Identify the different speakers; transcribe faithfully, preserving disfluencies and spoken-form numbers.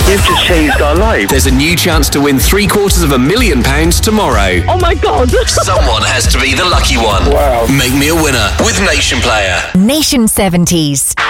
Speaker 1: You've just changed our life.
Speaker 2: There's a new chance to win three quarters of a million pounds tomorrow.
Speaker 3: Oh my God.
Speaker 2: Someone has to be the lucky one.
Speaker 1: Wow.
Speaker 2: Make me a winner with Nation Player.
Speaker 4: Nation seventies.